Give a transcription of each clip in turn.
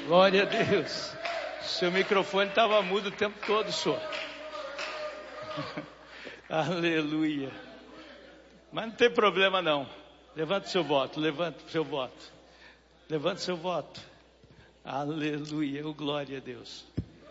Glória a Deus. Seu microfone estava mudo o tempo todo, senhor. Aleluia. Mas não tem problema não. Levante seu voto, levante seu voto. Levante seu voto. Aleluia, glória a Deus.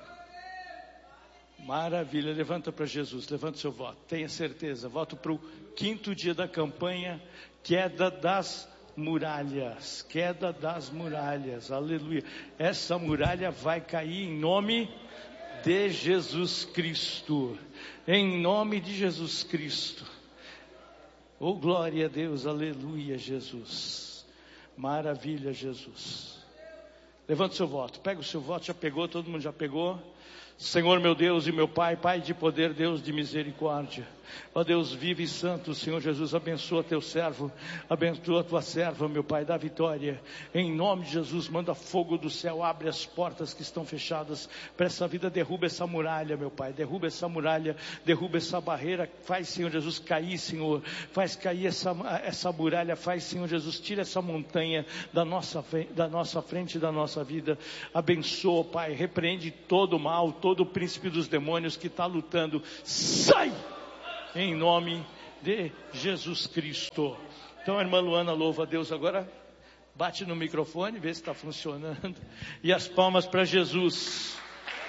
Maravilha, levanta para Jesus, levanta seu voto. Tenha certeza, voto para o 5º dia da campanha, queda das muralhas. Queda das muralhas, aleluia. Essa muralha vai cair em nome de Jesus Cristo. Em nome de Jesus Cristo. Oh, glória a Deus, aleluia, Jesus. Maravilha, Jesus. Levanta o seu voto, pega o seu voto, já pegou, todo mundo já pegou? Senhor meu Deus e meu Pai, Pai de poder, Deus de misericórdia. Ó Deus vivo e santo, Senhor Jesus, abençoa teu servo, abençoa tua serva, meu Pai, dá vitória. Em nome de Jesus, manda fogo do céu, abre as portas que estão fechadas para essa vida, derruba essa muralha, meu Pai, derruba essa muralha, derruba essa barreira, faz, Senhor Jesus, cair, Senhor, faz cair essa muralha, faz, Senhor Jesus, tira essa montanha da nossa frente, da nossa vida, abençoa, Pai, repreende todo o mal, todo o príncipe dos demônios que está lutando, sai! Em nome de Jesus Cristo. Então a irmã Luana louva a Deus agora. Bate no microfone, vê se está funcionando. E as palmas para Jesus.